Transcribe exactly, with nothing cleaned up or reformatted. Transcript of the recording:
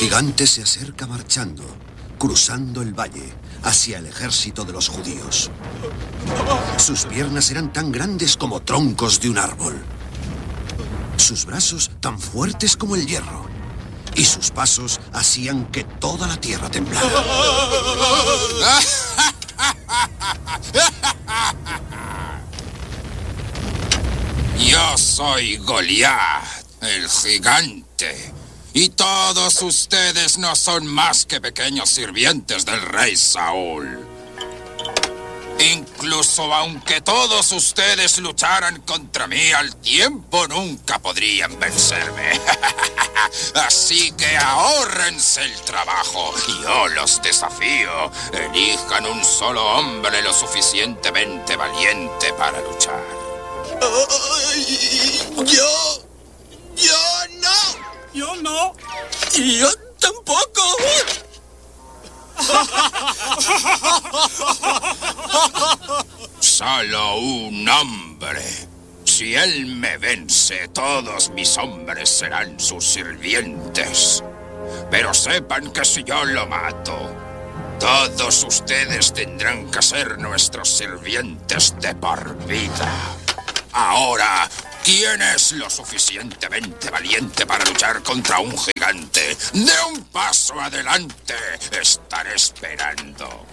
gigante se acerca marchando, cruzando el valle, hacia el ejército de los judíos. Sus piernas eran tan grandes como troncos de un árbol. Sus brazos tan fuertes como el hierro. Y sus pasos hacían que toda la tierra temblara. Yo soy Goliat, el gigante. Y todos ustedes no son más que pequeños sirvientes del rey Saúl. Incluso aunque todos ustedes lucharan contra mí al tiempo, nunca podrían vencerme. Así que ahórrense el trabajo. Yo los desafío. Elijan un solo hombre lo suficientemente valiente para luchar. Uh, yo... Yo no. Yo no. Y yo tampoco. Solo un hombre. Si él me vence, todos mis hombres serán sus sirvientes. Pero sepan que si yo lo mato, todos ustedes tendrán que ser nuestros sirvientes de por vida. Ahora, ¿quién es lo suficientemente valiente para luchar contra un gigante? ¡De un paso adelante! Estaré esperando.